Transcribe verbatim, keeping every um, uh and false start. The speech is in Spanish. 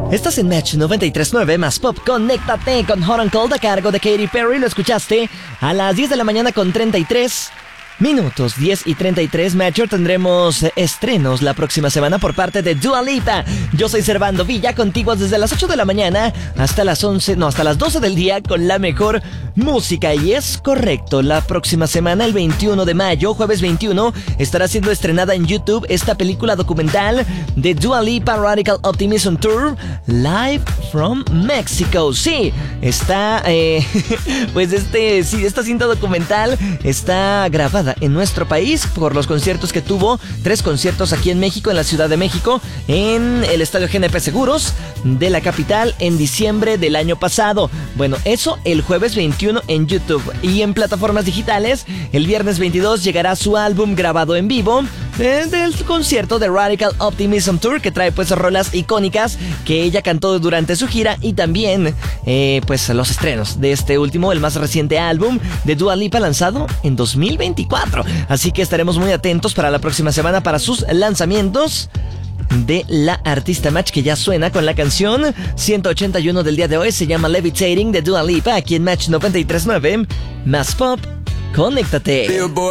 Estás en Match noventa y tres punto nueve más Pop. Conéctate con Hot and Cold a cargo de Katy Perry. Lo escuchaste a las diez de la mañana con treinta y tres minutos. diez y treinta y tres, Matcher. Tendremos estrenos la próxima semana por parte de Dua Lipa. Yo soy Servando Villa, contigo desde las ocho de la mañana hasta las once, no, hasta las doce del día con la mejor música. Y es correcto, la próxima semana, el veintiuno de mayo, jueves veintiuno, estará siendo estrenada en YouTube esta película documental de Dua Lipa, Radical Optimism Tour, Live from Mexico. Sí, está, eh, pues este, sí, esta cinta documental está grabada en nuestro país por los conciertos que tuvo, tres conciertos aquí en México, en la Ciudad de México, en el Estadio G N P Seguros de la capital en diciembre del año pasado. Bueno, eso el jueves veintiuno en YouTube, y en plataformas digitales el viernes veintidós llegará su álbum grabado en vivo eh, del concierto de Radical Optimism Tour, que trae pues rolas icónicas que ella cantó durante su gira, y también eh, pues los estrenos de este último, el más reciente álbum de Dua Lipa, lanzado en dos mil veinticuatro. Así que estaremos muy atentos para la próxima semana para sus lanzamientos de la artista Match, que ya suena con la canción ciento ochenta y uno del día de hoy. Se llama Levitating de Dua Lipa, aquí en Match noventa y tres punto nueve más Pop. Conéctate.